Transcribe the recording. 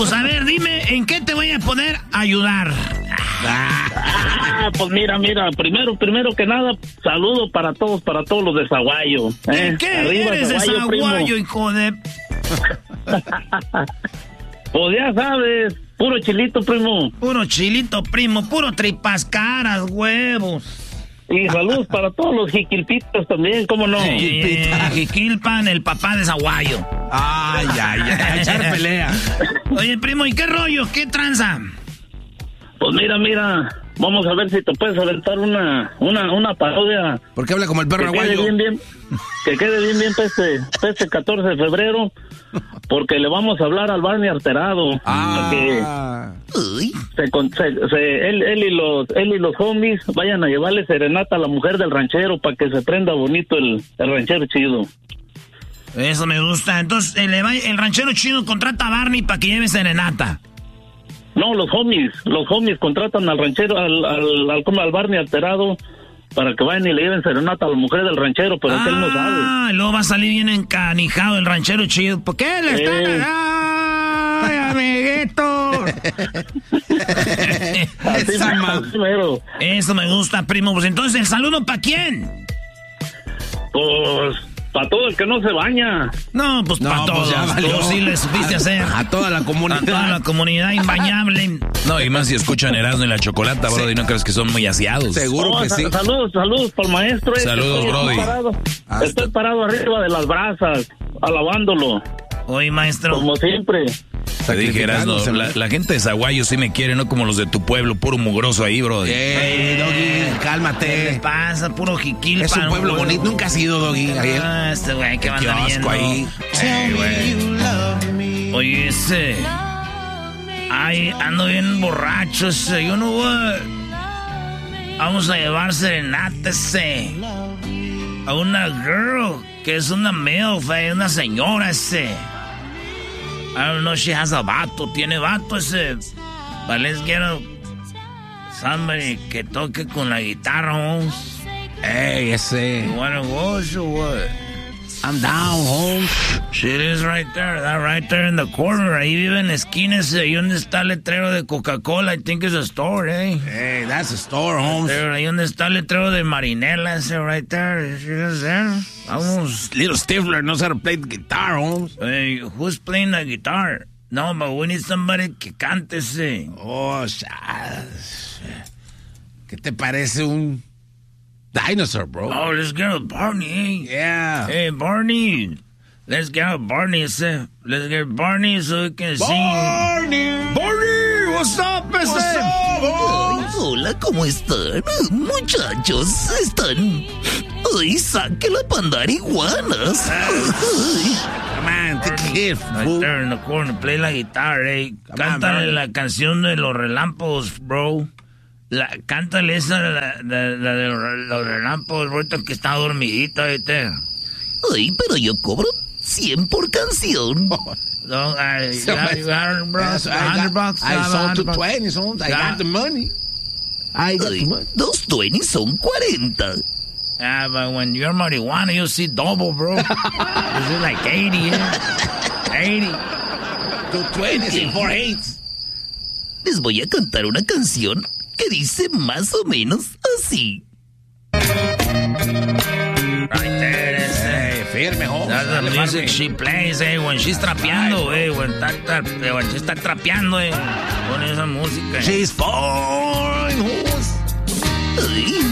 pues a ver, dime, ¿en qué te voy a poder ayudar? Pues mira, primero que nada, saludo para todos los de Zaguayo. ¿Qué Arriba, eres de Zaguayo, hijo de...? Pues ya sabes, puro chilito, primo. Puro chilito, primo, puro tripas caras, huevos. Y saludos para todos los jiquilpitas también, ¿cómo no? Jiquilpan, el papá de Zaguayo. Ay, echar pelea. Oye, primo, ¿y qué rollo? ¿Qué tranza? Pues mira, vamos a ver si te puedes aventar una parodia. ¿Por qué habla como el perro aguayo? Que quede bien para este 14 de febrero, porque le vamos a hablar al Barney Alterado. Él y los homies vayan a llevarle serenata a la mujer del ranchero para que se prenda bonito el ranchero chido. Eso me gusta. Entonces, el ranchero chido contrata a Barney para que lleve serenata. No, los homies contratan al ranchero, al Barney Alterado, para que vayan y le lleven serenata a la mujer del ranchero, pero él no sabe. Ah, luego va a salir bien encanijado el ranchero chido. ¿Por qué le están... ¡Ay, amiguito! Eso me gusta, primo. Pues entonces, ¿el saludo para quién? Pues... para todo el que no se baña. No, pues para todos. Tú sí le supiste hacer. A toda la comunidad. A toda la comunidad imbañable. No, y más si escuchan Erasmo y la Chocolata, Sí. Brody, ¿no crees que son muy aseados? Seguro que sí. Saludos para el maestro. Saludos, Brody. Estoy parado arriba de las brasas, alabándolo. Oye, maestro. Como siempre. Te dije, Erasmo, la gente de Zaguayo sí me quiere, no como los de tu pueblo, puro mugroso ahí, Brody. Doggy, cálmate. ¿Qué le pasa? Puro jiquilpan. Es un pueblo güey. bonito. Nunca has ido, Doggy. Este güey, ¿qué va a andar kiosco ahí. Oye, ay, ando bien borracho ese. Yo no voy. Vamos a llevar serenata a una girl que es una MILF, una señora I don't know, she has a vato, tiene vato but let's get somebody que toque con la guitarra, Holmes. Hey, You wanna go or what? I'm down, Holmes. She is right there in the corner. Ahí vive en la esquina ahí donde está el letrero de Coca-Cola. I think it's a store, Hey, that's a store, Holmes. Ahí donde está el letrero de Marinela, right there. She is there. Vamos. Little Stifler knows how to play the guitar, Holmes. Hey, who's playing the guitar? No, but we need somebody que cante Oh, ¿qué te parece un dinosaur, bro? Oh, let's get with Barney, Yeah. Hey, Barney. Let's get with Barney, Let's get Barney so we can sing. Barney, what's up, Hola, ¿cómo están? Muchachos, están... Ay, sáquela para andar iguanas. Come on, take a hit, Right fool. there in the corner, play la guitarra, Cántale la canción de los relámpagos, bro. Cántale esa, la de los relámpagos, bro, que está dormidita, ¿viste? Ay, pero yo cobro 100 por canción. No, you got $100. I sold to 20, so I got the money. Ay, 220 son 40. Yeah, but when you're marijuana, you see double, bro. It's like 80, 80. 220 y 4 8s. Les voy a cantar una canción que dice más o menos así. Right there, Hey, firme, Holmes. that's the music she plays, when she's trapeando, when she está trapeando, con esa música. She's fine, Holmes. Ay,